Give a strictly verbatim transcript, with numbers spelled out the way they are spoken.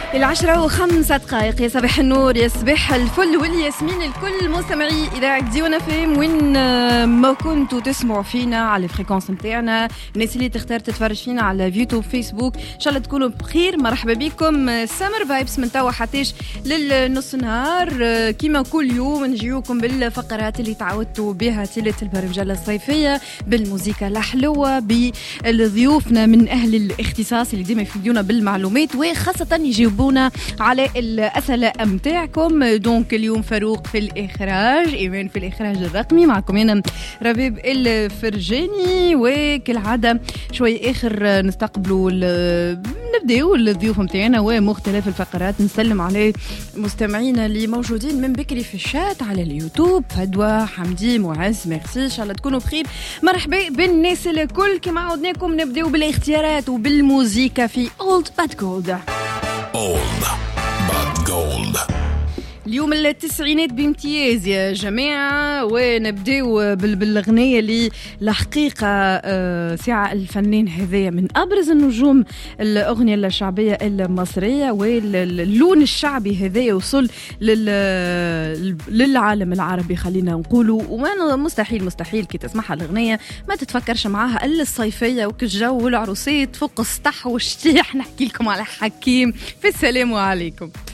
العشرة وخمسة دقائق. يا صباح النور، يا صباح الفل والياسمين الكل مستمعي إذاعة ديون اف ام وين ما كنتوا تسمعوا فينا على الفريكونس نتاعنا، الناس اللي تختار تتفرج فينا على يوتيوب فيسبوك، إن شاء الله تكونوا بخير. مرحبا بكم سمر فايبس من توا حتىش للنص نهار، كيما كل يوم نجيوكم بالفقرات اللي تعودتوا بها تلة البرمجة الصيفية، بالموسيقى الحلوة، بضيوفنا من أهل الاختصاص اللي ديما يفيدونا بالمعلومات وخاصة يجيبونا على الأسئلة متاعكم. دونك اليوم فاروق في الإخراج، إيمان في الإخراج الرقمي، معكم أنا ربيب الفرجاني، وكالعادة شوي آخر نستقبلوا نبدأوا الضيوف متاعنا ومختلف الفقرات. نسلم على مستمعينا اللي موجودين من بكري في الشات على اليوتيوب، فدوى، حمدي، معز، ميرسي، إن شاء الله تكونوا بخير. مرحبا بالناس الكل. كما عودناكم نبدأوا بالاختيارات وبالموسيقى في Old But Gold. Old But Gold. اليوم التسعينات بامتياز يا جماعة، ونبدأ بالغنية اللي الحقيقة ساعة الفنان هذايا من أبرز النجوم الأغنية الشعبية المصرية، واللون الشعبي هذايا وصل للعالم العربي خلينا نقولوا. وما مستحيل مستحيل كي تسمعها الأغنية ما تتفكرش معاها إلا الصيفية وكالجو والعروسات فوق السطح والشتيح. نحكي لكم على حكيم في السلام عليكم.